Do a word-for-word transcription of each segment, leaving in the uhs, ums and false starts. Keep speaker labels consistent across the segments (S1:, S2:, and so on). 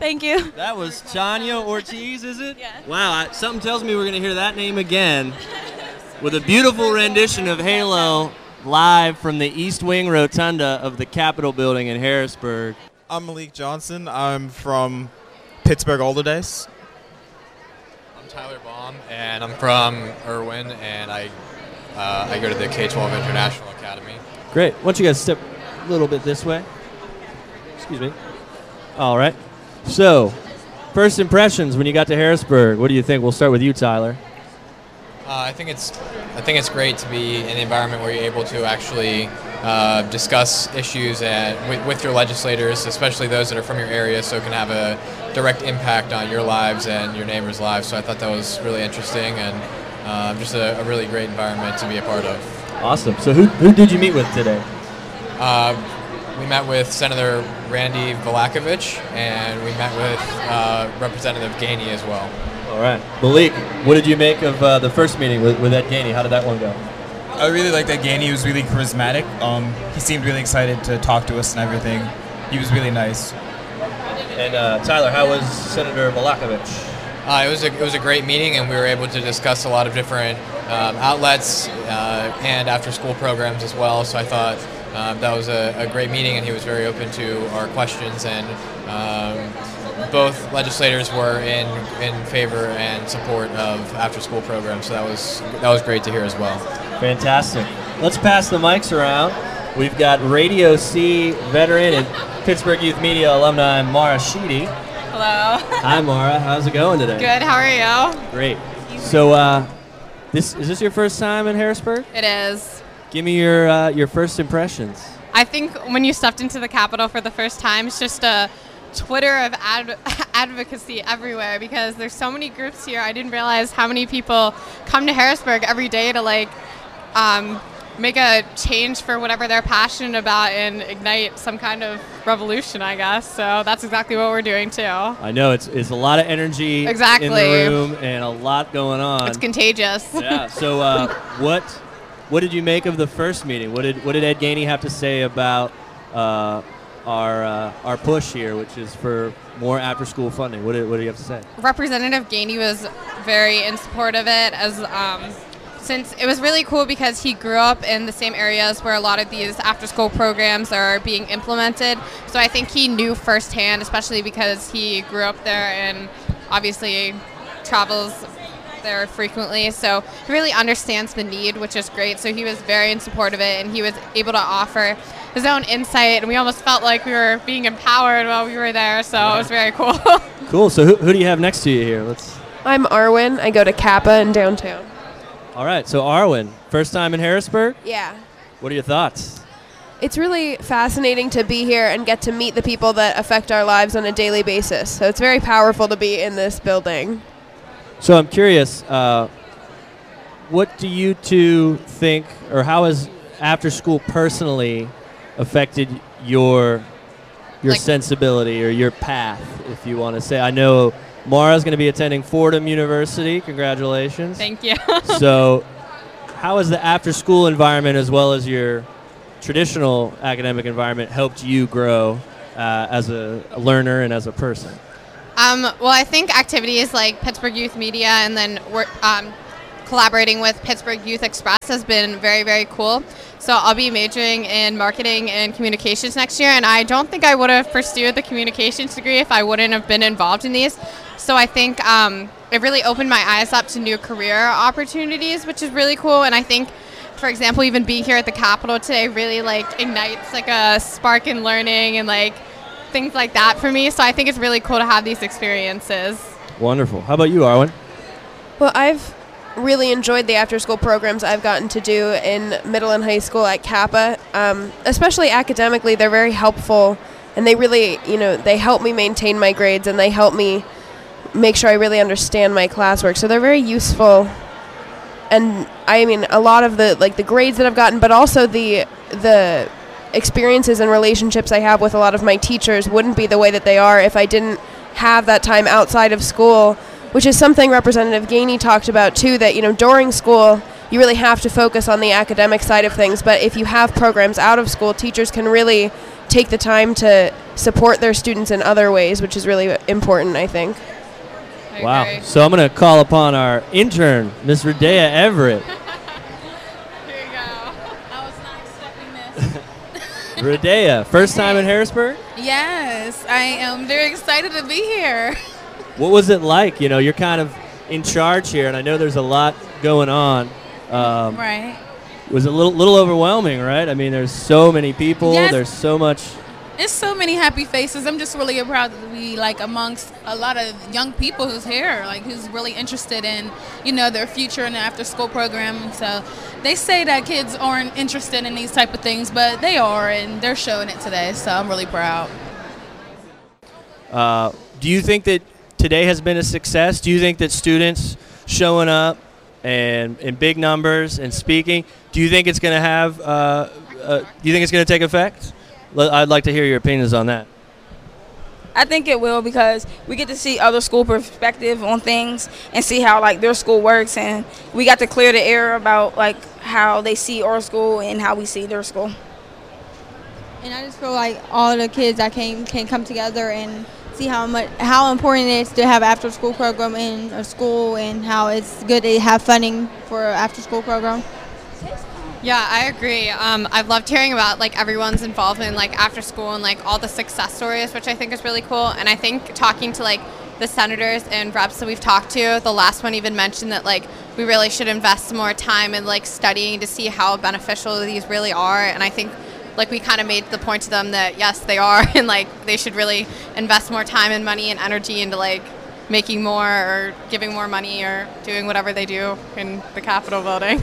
S1: Thank you.
S2: That was Tanya Ortiz, is it?
S1: Yeah.
S2: Wow, I, something tells me we're going to hear that name again with a beautiful rendition of Halo live from the East Wing Rotunda of the Capitol Building in Harrisburg.
S3: I'm Malik Johnson. I'm from Pittsburgh Older Days.
S4: I'm Tyler Baum, and I'm from Irwin, and I uh, I go to the K twelve International Academy.
S2: Great. Why don't you guys step a little bit this way? Excuse me. All right. So, first impressions when you got to Harrisburg. What do you think? We'll start with you, Tyler.
S4: Uh, I think it's I think it's great to be in an environment where you're able to actually uh, discuss issues and with, with your legislators, especially those that are from your area, so it can have a direct impact on your lives and your neighbors' lives. So I thought that was really interesting and uh, just a, a really great environment to be a part of.
S2: Awesome. So who who did you meet with today?
S4: Uh, we met with Senator Randy Valakovich, and we met with uh, Representative Gainey as well.
S2: All right. Malik, what did you make of uh, the first meeting with, with Ed Gainey? How did that one go?
S5: I really liked that Gainey. He was really charismatic. Um, he seemed really excited to talk to us and everything. He was really nice.
S2: And uh, Tyler, how was Senator Valakovich?
S4: Uh, it was a it was a great meeting, and we were able to discuss a lot of different um, outlets uh, and after-school programs as well. So I thought um, that was a, a great meeting, and he was very open to our questions. And um, both legislators were in in favor and support of after-school programs. So that was that was great to hear as well.
S2: Fantastic. Let's pass the mics around. We've got Radio C veteran and Pittsburgh Youth Media alumni Mara Sheedy.
S1: Hello.
S2: Hi, Mara. How's it going today?
S1: Good. How are you?
S2: Great. So, uh, this is this your first time in Harrisburg?
S1: It is.
S2: Give me your uh, your first impressions.
S1: I think when you stepped into the Capitol for the first time, it's just a Twitter of ad- advocacy everywhere because there's so many groups here. I didn't realize how many people come to Harrisburg every day to like um, make a change for whatever they're passionate about and ignite some kind of revolution, I guess. So that's exactly what we're doing too.
S2: I know it's it's a lot of energy
S1: Exactly.
S2: in the room and a lot going on.
S1: It's contagious.
S2: Yeah. So uh, what what did you make of the first meeting? What did what did Ed Gainey have to say about uh, our uh, our push here, which is for more after-school funding? What did what did you have to say?
S1: Representative Gainey was very in support of it, as um, since it was really cool because he grew up in the same areas where a lot of these after-school programs are being implemented. So I think he knew firsthand, especially because he grew up there and obviously travels there frequently. So he really understands the need, which is great. So he was very in support of it, and he was able to offer his own insight, and we almost felt like we were being empowered while we were there. So it was very cool.
S2: Cool. So who, who do you have next to you here? Let's.
S6: I'm Arwen. I go to Kappa in downtown.
S2: All right. So Arwen, first time in Harrisburg.
S6: Yeah.
S2: What are your thoughts?
S6: It's really fascinating to be here and get to meet the people that affect our lives on a daily basis. So it's very powerful to be in this building.
S2: So I'm curious, uh, what do you two think, or how has after school personally affected your your
S1: Like-
S2: sensibility or your path, if you want to say? I know Mara's going to be attending Fordham University. Congratulations.
S1: Thank you.
S2: So how has the after school environment as well as your traditional academic environment helped you grow uh, as a learner and as a person?
S1: Um, well, I think activities like Pittsburgh Youth Media and then we're, um, collaborating with Pittsburgh Youth Express has been very, very cool. So I'll be majoring in marketing and communications next year, and I don't think I would have pursued the communications degree if I wouldn't have been involved in these. So I think um, it really opened my eyes up to new career opportunities, which is really cool. And I think, for example, even being here at the Capitol today really like ignites like a spark in learning and like things like that for me. So I think it's really cool to have these experiences.
S2: Wonderful. How about you, Arwen?
S6: Well, I've really enjoyed the after-school programs I've gotten to do in middle and high school at Kappa. Um, especially academically, they're very helpful, and they really, you know, they help me maintain my grades, and they help me make sure I really understand my classwork. So they're very useful. And I mean, a lot of the like the grades that I've gotten, but also the the experiences and relationships I have with a lot of my teachers wouldn't be the way that they are if I didn't have that time outside of school, which is something Representative Gainey talked about too, that, you know, during school you really have to focus on the academic side of things, but if you have programs out of school, teachers can really take the time to support their students in other ways, which is really important, I think.
S1: I
S2: Wow.
S1: agree.
S2: So I'm going to call upon our intern, Miss Radea Everett.
S1: Here you go.
S7: I was not expecting this.
S2: Radea, first time in Harrisburg?
S7: Yes, I am very excited to be here.
S2: What was it like? You know, you're kind of in charge here, and I know there's a lot going on. Um,
S7: Right.
S2: Was it a little, little overwhelming, right? I mean, there's so many people.
S7: Yes.
S2: There's so much.
S7: It's so many happy faces. I'm just really proud to be like amongst a lot of young people who's here, like who's really interested in, you know, their future in the after school program. So they say that kids aren't interested in these type of things, but they are, and they're showing it today. So I'm really proud.
S2: Uh, do you think that today has been a success? Do you think that students showing up and in big numbers and speaking, do you think it's going to have, uh, uh, do you think it's going to take effect? L- I'd like to hear your opinions on that.
S8: I think it will, because we get to see other school perspective on things and see how like their school works, and we got to clear the air about like how they see our school and how we see their school.
S9: And I just feel like all the kids that came can come together and see how much how important it is to have an after school program in a school, and how it's good to have funding for an after school program.
S1: Yeah, I agree. Um, I've loved hearing about like everyone's involvement like after school and like all the success stories, which I think is really cool. And I think talking to like the senators and reps that we've talked to, the last one even mentioned that like we really should invest more time in like studying to see how beneficial these really are. And I think like we kind of made the point to them that yes, they are, and like they should really invest more time and money and energy into like making more or giving more money or doing whatever they do in the Capitol building.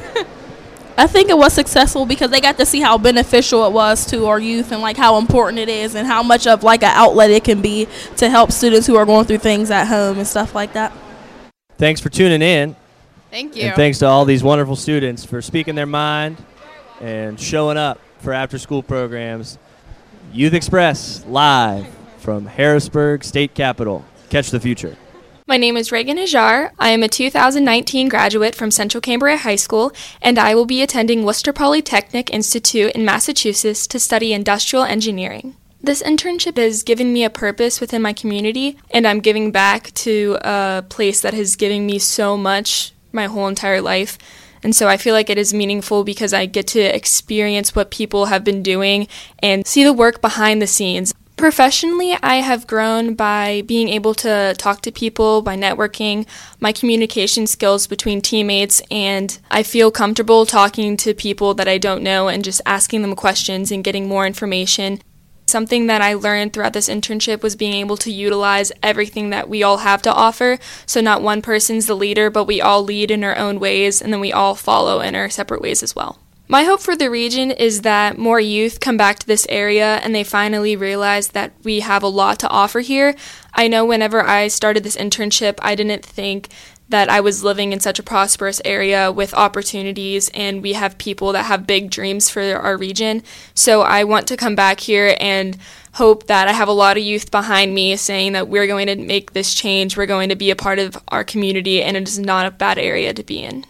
S10: I think it was successful because they got to see how beneficial it was to our youth, and like how important it is, and how much of like an outlet it can be to help students who are going through things at home and stuff like that.
S2: Thanks for tuning in.
S1: Thank you.
S2: And thanks to all these wonderful students for speaking their mind and showing up for after-school programs. Youth Express, live from Harrisburg State Capitol. Catch the future.
S11: My name is Reagan Ajar. I am a two thousand nineteen graduate from Central Cambria High School, and I will be attending Worcester Polytechnic Institute in Massachusetts to study industrial engineering. This internship has given me a purpose within my community, and I'm giving back to a place that has given me so much my whole entire life. And so I feel like it is meaningful because I get to experience what people have been doing and see the work behind the scenes. Professionally, I have grown by being able to talk to people, by networking, my communication skills between teammates, and I feel comfortable talking to people that I don't know and just asking them questions and getting more information. Something that I learned throughout this internship was being able to utilize everything that we all have to offer. So not one person's the leader, but we all lead in our own ways, and then we all follow in our separate ways as well. My hope for the region is that more youth come back to this area and they finally realize that we have a lot to offer here. I know whenever I started this internship, I didn't think that I was living in such a prosperous area with opportunities, and we have people that have big dreams for our region. So I want to come back here and hope that I have a lot of youth behind me saying that we're going to make this change, we're going to be a part of our community, and it is not a bad area to be in.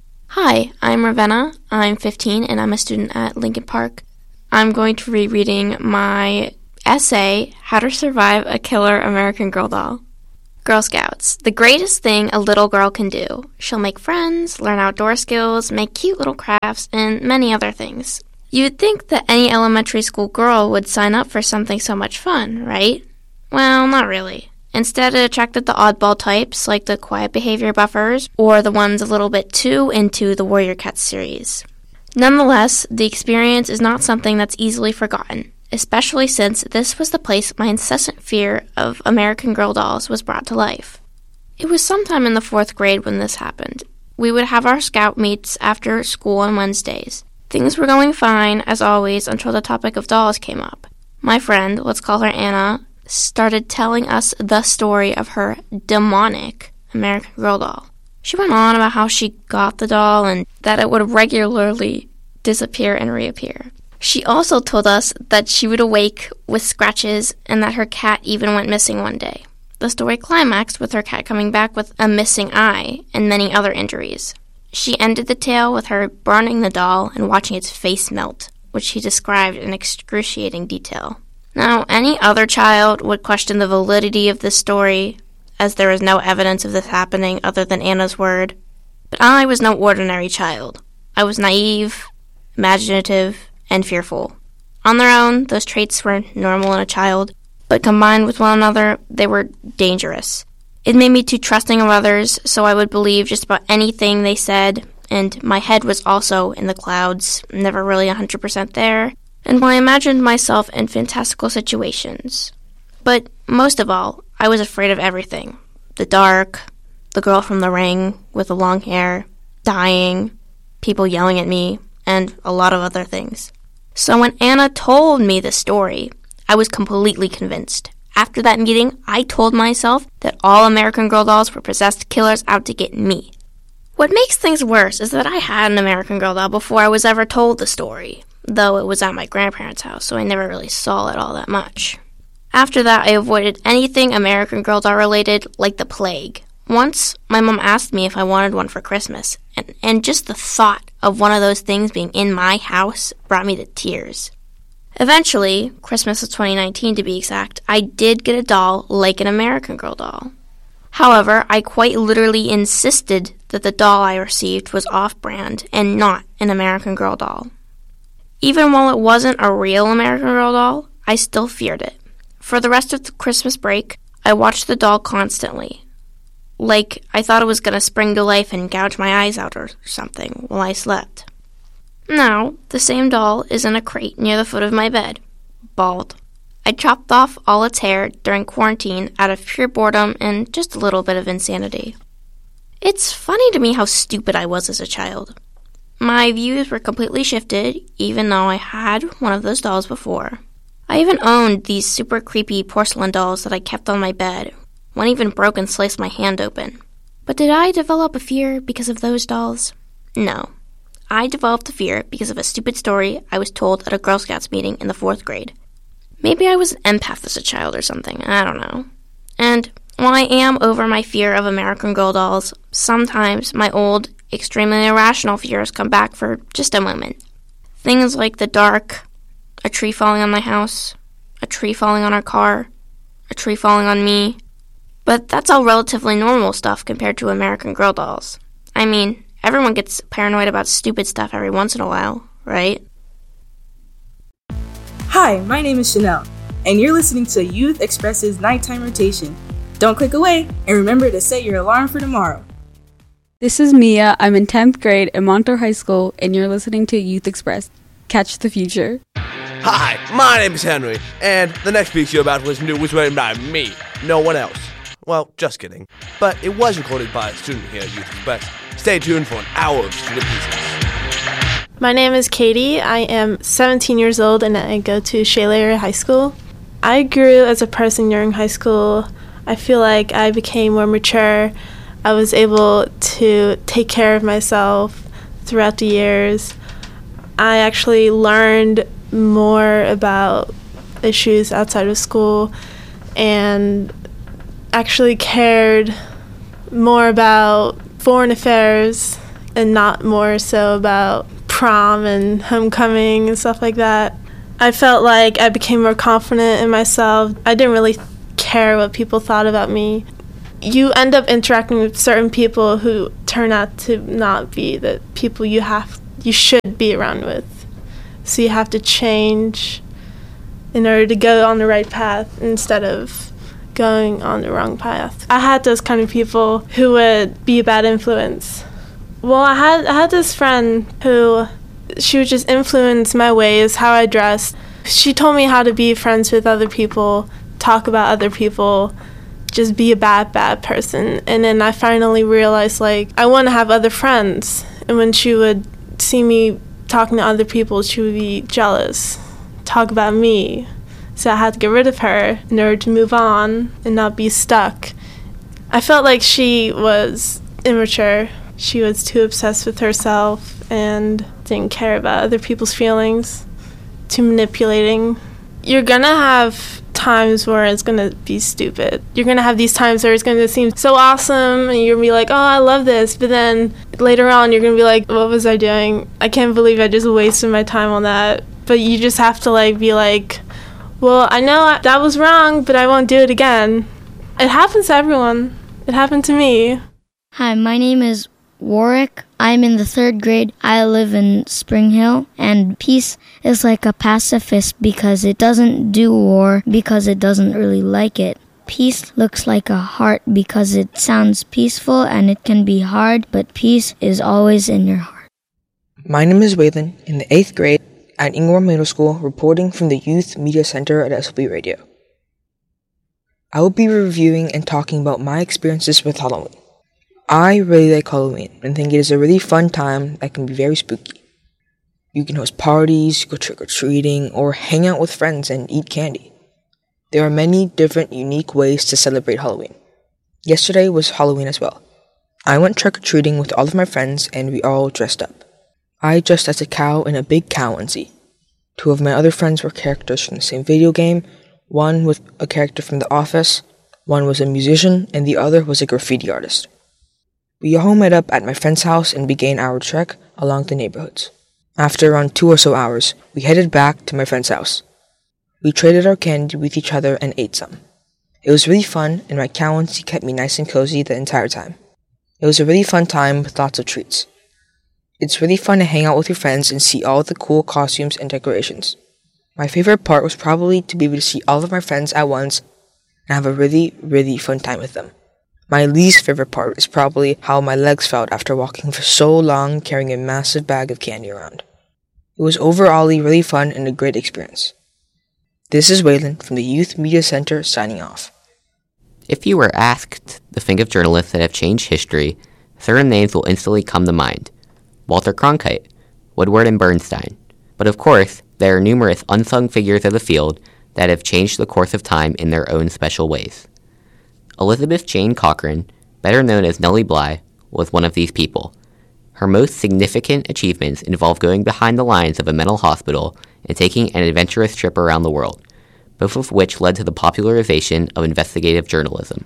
S12: Hi, I'm Ravenna. I'm fifteen and I'm a student at Lincoln Park. I'm going to be reading my essay, How to Survive a Killer American Girl Doll. Girl Scouts. The greatest thing a little girl can do. She'll make friends, learn outdoor skills, make cute little crafts, and many other things. You'd think that any elementary school girl would sign up for something so much fun, right? Well, not really. Instead, it attracted the oddball types, like the quiet behavior buffers, or the ones a little bit too into the Warrior Cats series. Nonetheless, the experience is not something that's easily forgotten, especially since this was the place my incessant fear of American Girl dolls was brought to life. It was sometime in the fourth grade when this happened. We would have our scout meets after school on Wednesdays. Things were going fine, as always, until the topic of dolls came up. My friend, let's call her Anna, started telling us the story of her demonic American Girl doll. She went on about how she got the doll and that it would regularly disappear and reappear. She also told us that she would awake with scratches and that her cat even went missing one day. The story climaxed with her cat coming back with a missing eye and many other injuries. She ended the tale with her burning the doll and watching its face melt. which he described in excruciating detail. Now, any other child would question the validity of this story, as there is no evidence of this happening other than Anna's word. But I was no ordinary child. I was naive, imaginative, and fearful. On their own, those traits were normal in a child, but combined with one another, they were dangerous. It made me too trusting of others, so I would believe just about anything they said, and my head was also in the clouds, never really one hundred percent there, and I imagined myself in fantastical situations. But most of all, I was afraid of everything. The dark, the girl from the ring with the long hair, dying, people yelling at me, and a lot of other things. So when Anna told me the story, I was completely convinced. After that meeting, I told myself that all American Girl dolls were possessed killers out to get me. What makes things worse is that I had an American Girl doll before I was ever told the story, though it was at my grandparents' house, so I never really saw it all that much. After that, I avoided anything American Girl doll related like the plague. Once, my mom asked me if I wanted one for Christmas, and, and just the thought of one of those things being in my house brought me to tears. Eventually, Christmas of twenty nineteen to be exact, I did get a doll like an American Girl doll. However, I quite literally insisted that the doll I received was off-brand and not an American Girl doll. Even while it wasn't a real American Girl doll, I still feared it. For the rest of the Christmas break, I watched the doll constantly. Like, I thought it was going to spring to life and gouge my eyes out or something while I slept. Now, the same doll is in a crate near the foot of my bed, bald. I chopped off all its hair during quarantine out of pure boredom and just a little bit of insanity. It's funny to me how stupid I was as a child. My views were completely shifted, even though I had one of those dolls before. I even owned these super creepy porcelain dolls that I kept on my bed. One even broke and sliced my hand open. But did I develop a fear because of those dolls? No. I developed a fear because of a stupid story I was told at a Girl Scouts meeting in the fourth grade. Maybe I was an empath as a child or something, I don't know. And while I am over my fear of American Girl dolls, sometimes my old, extremely irrational fears come back for just a moment. Things like the dark, a tree falling on my house, a tree falling on our car, a tree falling on me. But that's all relatively normal stuff compared to American Girl dolls. I mean, everyone gets paranoid about stupid stuff every once in a while, right?
S13: Hi, my name is Chanel, and you're listening to Youth Express's Nighttime Rotation. Don't click away, and remember to set your alarm for tomorrow.
S14: This is Mia. I'm in tenth grade at Montour High School, and you're listening to Youth Express. Catch the future.
S15: Hi, my name is Henry, and the next piece you're about to listen to was written by me, no one else. Well, just kidding. But it was recorded by a student here at Youth Express. Stay tuned for an hour of student pieces.
S16: My name is Katie. I am seventeen years old and I go to Shaler Area High School. I grew as a person during high school. I feel like I became more mature. I was able to take care of myself throughout the years. I actually learned more about issues outside of school and actually cared more about foreign affairs and not more so about prom and homecoming and stuff like that. I felt like I became more confident in myself. I didn't really care what people thought about me. You end up interacting with certain people who turn out to not be the people you have you should be around with. So you have to change in order to go on the right path instead of going on the wrong path. I had those kind of people who would be a bad influence. Well, I had I had this friend who, she would just influence my ways, how I dressed. She told me how to be friends with other people, talk about other people, just be a bad, bad person. And then I finally realized, like, I want to have other friends. And when she would see me talking to other people, she would be jealous, talk about me. So I had to get rid of her in order to move on and not be stuck. I felt like she was immature. She was too obsessed with herself and didn't care about other people's feelings, too manipulating. You're gonna have times where it's gonna be stupid. You're gonna have these times where it's gonna seem so awesome and you're gonna be like, oh, I love this. But then later on, you're gonna be like, what was I doing? I can't believe I just wasted my time on that. but you just have to like be like, well, I know I, that was wrong, but I won't do it again. It happens to everyone. It happened to me.
S17: Hi, my name is Warwick. I'm in the third grade. I live in Spring Hill, and peace is like a pacifist because it doesn't do war because it doesn't really like it. Peace looks like a heart because it sounds peaceful and it can be hard, but peace is always in your heart.
S18: My name is Waylon, in the eighth grade at Ingraham Middle School, reporting from the Youth Media Center at S L B Radio. I will be reviewing and talking about my experiences with Halloween. I really like Halloween and think it is a really fun time that can be very spooky. You can host parties, go trick-or-treating, or hang out with friends and eat candy. There are many different unique ways to celebrate Halloween. Yesterday was Halloween as well. I went trick-or-treating with all of my friends and we all dressed up. I dressed as a cow in a big cow onesie. Two of my other friends were characters from the same video game, one was a character from The Office, one was a musician, and the other was a graffiti artist. We all met up at my friend's house and began our trek along the neighborhoods. After around two or so hours, we headed back to my friend's house. We traded our candy with each other and ate some. It was really fun, and my cow onesie kept me nice and cozy the entire time. It was a really fun time with lots of treats. It's really fun to hang out with your friends and see all the cool costumes and decorations. My favorite part was probably to be able to see all of my friends at once and have a really, really fun time with them. My least favorite part is probably how my legs felt after walking for so long carrying a massive bag of candy around. It was overall really fun and a great experience. This is Waylon from the Youth Media Center signing off.
S19: If you were asked to think of journalists that have changed history, certain names will instantly come to mind. Walter Cronkite, Woodward and Bernstein. But of course, there are numerous unsung figures of the field that have changed the course of time in their own special ways. Elizabeth Jane Cochran, better known as Nellie Bly, was one of these people. Her most significant achievements involve going behind the lines of a mental hospital and taking an adventurous trip around the world, both of which led to the popularization of investigative journalism.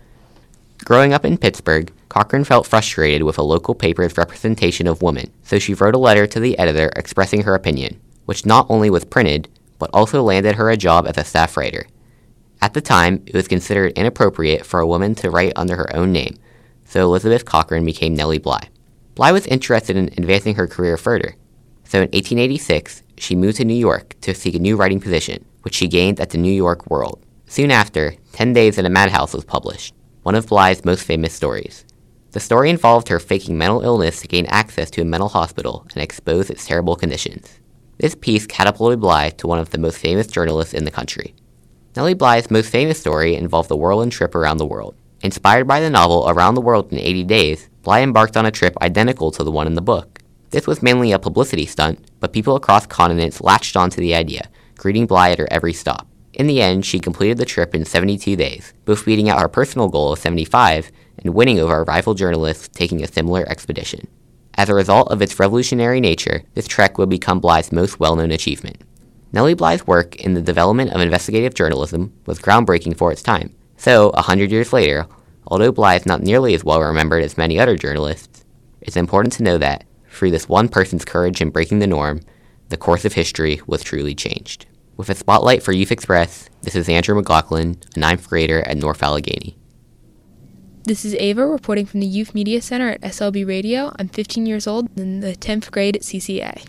S19: Growing up in Pittsburgh, Cochran felt frustrated with a local paper's representation of women, so she wrote a letter to the editor expressing her opinion, which not only was printed, but also landed her a job as a staff writer. At the time, it was considered inappropriate for a woman to write under her own name, so Elizabeth Cochran became Nellie Bly. Bly was interested in advancing her career further, so in eighteen eighty-six, she moved to New York to seek a new writing position, which she gained at the New York World. Soon after, Ten Days in a Madhouse was published, one of Bly's most famous stories. The story involved her faking mental illness to gain access to a mental hospital and expose its terrible conditions. This piece catapulted Bly to one of the most famous journalists in the country. Nellie Bly's most famous story involved the whirlwind trip around the world. Inspired by the novel Around the World in eighty days, Bly embarked on a trip identical to the one in the book. This was mainly a publicity stunt, but people across continents latched onto the idea, greeting Bly at her every stop. In the end, she completed the trip in seventy-two days, both beating out her personal goal of seventy-five and winning over a rival journalist taking a similar expedition. As a result of its revolutionary nature, this trek would become Bly's most well-known achievement. Nellie Bly's work in the development of investigative journalism was groundbreaking for its time. So, a hundred years later, although Bly is not nearly as well remembered as many other journalists, it's important to know that, through this one person's courage in breaking the norm, the course of history was truly changed. With a spotlight for Youth Express, this is Andrew McLaughlin, a ninth grader at North Allegheny.
S20: This is Ava reporting from the Youth Media Center at S L B Radio. I'm fifteen years old in the tenth grade at C C A.